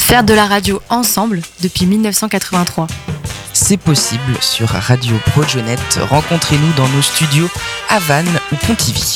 Faire de la radio ensemble depuis 1983. C'est possible sur Radio Projonette. Rencontrez-nous dans nos studios à Vannes ou Pontivy.